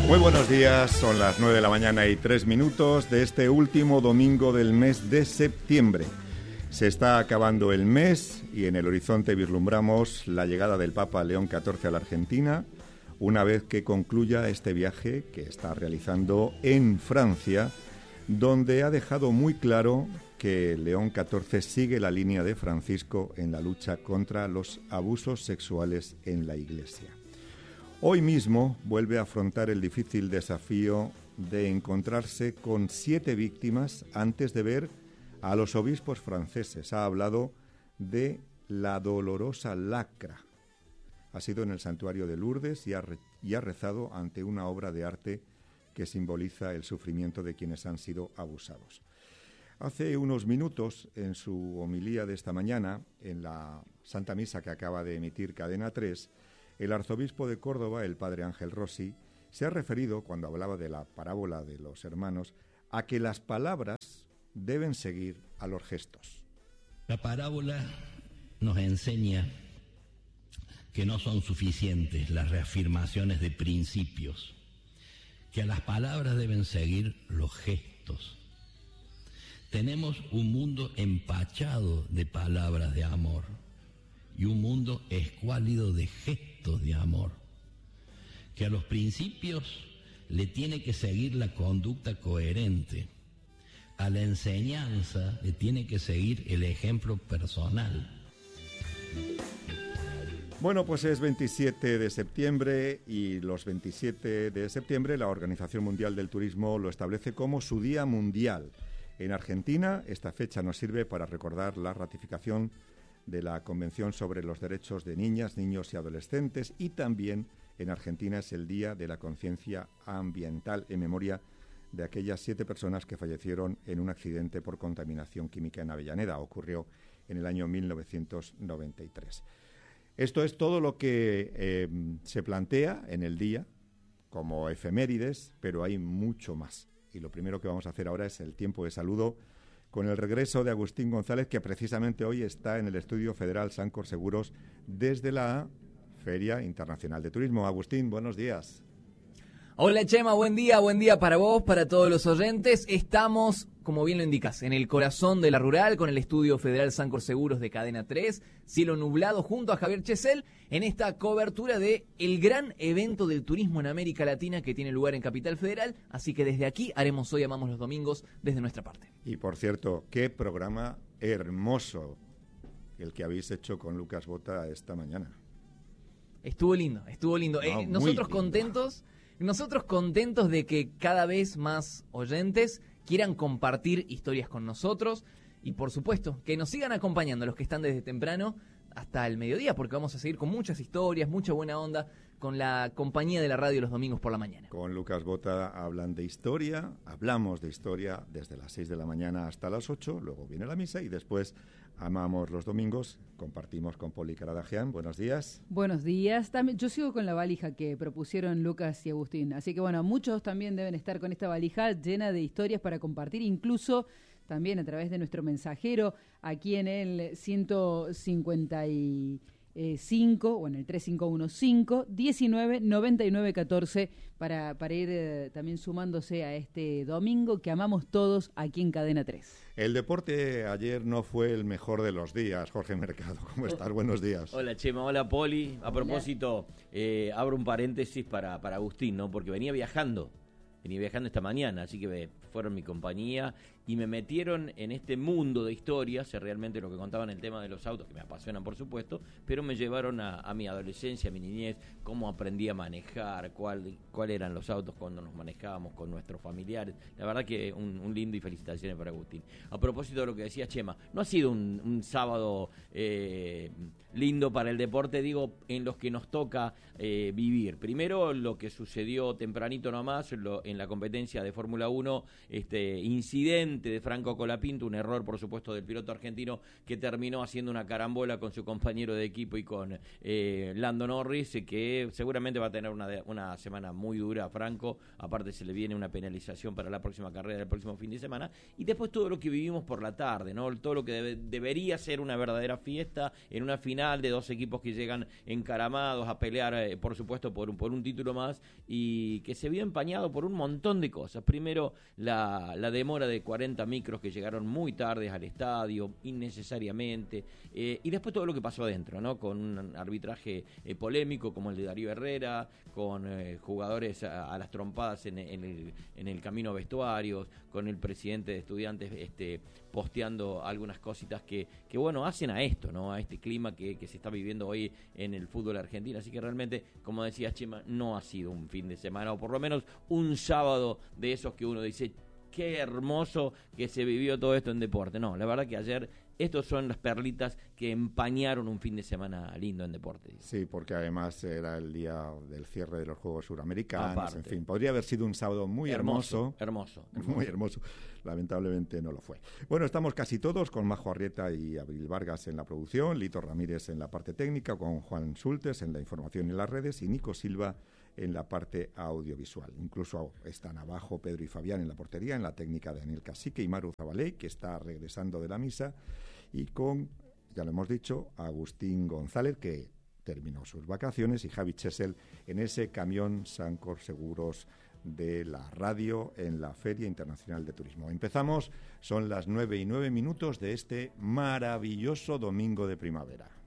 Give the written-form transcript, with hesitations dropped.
Muy buenos días, son las 9 de la mañana y 3 minutos de este último domingo del mes de septiembre. Se está acabando el mes y en el horizonte vislumbramos la llegada del Papa León XIV a la Argentina, una vez que concluya este viaje que está realizando en Francia, donde ha dejado muy claro que León XIV sigue la línea de Francisco en la lucha contra los abusos sexuales en la Iglesia. Hoy mismo vuelve a afrontar el difícil desafío de encontrarse con 7 víctimas antes de ver a los obispos franceses. Ha hablado de la dolorosa lacra. Ha sido en el santuario de Lourdes y ha rezado ante una obra de arte que simboliza el sufrimiento de quienes han sido abusados. Hace unos minutos, en su homilía de esta mañana, en la Santa Misa que acaba de emitir Cadena 3, el arzobispo de Córdoba, el padre Ángel Rossi, se ha referido, cuando hablaba de la parábola de los hermanos, a que las palabras deben seguir a los gestos. La parábola nos enseña que no son suficientes las reafirmaciones de principios, que a las palabras deben seguir los gestos. Tenemos un mundo empachado de palabras de amor y un mundo escuálido de gestos de amor, que a los principios le tiene que seguir la conducta coherente, a la enseñanza le tiene que seguir el ejemplo personal. Bueno, pues es 27 de septiembre y los 27 de septiembre la Organización Mundial del Turismo lo establece como su Día Mundial. En Argentina, esta fecha nos sirve para recordar la ratificación de la Convención sobre los Derechos de Niñas, Niños y Adolescentes, y también en Argentina es el Día de la Conciencia Ambiental en memoria de aquellas 7 personas que fallecieron en un accidente por contaminación química en Avellaneda. Ocurrió en el año 1993. Esto es todo lo que se plantea en el día como efemérides, pero hay mucho más. Y lo primero que vamos a hacer ahora es el tiempo de saludo con el regreso de Agustín González, que precisamente hoy está en el Estudio Federal Sancor Seguros desde la Feria Internacional de Turismo. Agustín, buenos días. Hola Chema, buen día para vos, para todos los oyentes. Estamos, como bien lo indicas, en el corazón de la rural con el Estudio Federal Sancor Seguros de Cadena 3, cielo nublado junto a Javier Chesel en esta cobertura de el gran evento del turismo en América Latina que tiene lugar en Capital Federal, así que desde aquí haremos Hoy Amamos los Domingos desde nuestra parte. Y por cierto, qué programa hermoso el que habéis hecho con Lucas Bota esta mañana. Estuvo lindo. No, Nosotros contentos de que cada vez más oyentes quieran compartir historias con nosotros y por supuesto que nos sigan acompañando los que están desde temprano hasta el mediodía, porque vamos a seguir con muchas historias, mucha buena onda con la compañía de la radio los domingos por la mañana. Con Lucas Bota hablamos de historia desde las 6 de la mañana hasta las 8, luego viene la misa y después amamos los domingos, compartimos con Poli Caradagian. Buenos días. Buenos días. También, yo sigo con la valija que propusieron Lucas y Agustín, así que bueno, muchos también deben estar con esta valija llena de historias para compartir, incluso también a través de nuestro mensajero aquí en el 155 o en el 3515-199914 para ir también sumándose a este domingo que amamos todos aquí en Cadena 3. El deporte ayer no fue el mejor de los días. Jorge Mercado, ¿cómo estás? Buenos días. Hola Chema, hola Poli. A propósito, abro un paréntesis para Agustín, ¿no? Porque venía viajando esta mañana, así que fueron mi compañía y me metieron en este mundo de historias, realmente lo que contaban el tema de los autos, que me apasionan por supuesto, pero me llevaron a mi adolescencia, a mi niñez, cómo aprendí a manejar, cuál eran los autos cuando nos manejábamos con nuestros familiares. La verdad que un lindo y felicitaciones para Agustín. A propósito de lo que decía Chema, no ha sido un sábado lindo para el deporte, digo, en los que nos toca vivir. Primero, lo que sucedió tempranito nomás en la competencia de Fórmula 1, incidente de Franco Colapinto, un error por supuesto del piloto argentino que terminó haciendo una carambola con su compañero de equipo y con Lando Norris, que seguramente va a tener una semana muy dura Franco, aparte se le viene una penalización para la próxima carrera del próximo fin de semana, y después todo lo que vivimos por la tarde, ¿no? Todo lo que debería ser una verdadera fiesta en una final final de dos equipos que llegan encaramados a pelear, por supuesto, por un título más, y que se vio empañado por un montón de cosas. Primero, la demora de 40 micros que llegaron muy tarde al estadio, innecesariamente, y después todo lo que pasó adentro, ¿no? Con un arbitraje polémico como el de Darío Herrera, con jugadores a las trompadas en el camino a vestuarios, con el presidente de Estudiantes posteando algunas cositas que bueno, hacen a esto, ¿no? A este clima que se está viviendo hoy en el fútbol argentino. Así que realmente, como decía Chema, no ha sido un fin de semana, o por lo menos un sábado de esos que uno dice, qué hermoso que se vivió todo esto en deporte. No, la verdad que ayer estos son las perlitas que empañaron un fin de semana lindo en deporte. Sí, porque además era el día del cierre de los Juegos Suramericanos. Aparte. En fin, podría haber sido un sábado muy hermoso. Muy hermoso. Lamentablemente no lo fue. Bueno, estamos casi todos con Majo Arrieta y Abril Vargas en la producción, Lito Ramírez en la parte técnica, con Juan Schultes en la información y las redes y Nico Silva en la parte audiovisual. Incluso están abajo Pedro y Fabián en la portería, en la técnica de Daniel Cacique y Maru Zabaley, que está regresando de la misa, y con, ya lo hemos dicho, Agustín González, que terminó sus vacaciones, y Javi Chesel en ese camión Sancor Seguros de la radio en la Feria Internacional de Turismo. Empezamos, son las 9:09 de este maravilloso domingo de primavera.